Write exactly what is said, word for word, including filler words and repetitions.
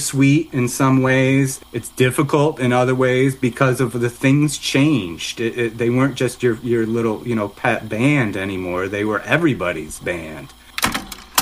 bittersweet in some ways. It's difficult in other ways because of the things changed. It, it, they weren't just your, your little, you know, pet band anymore. They were everybody's band.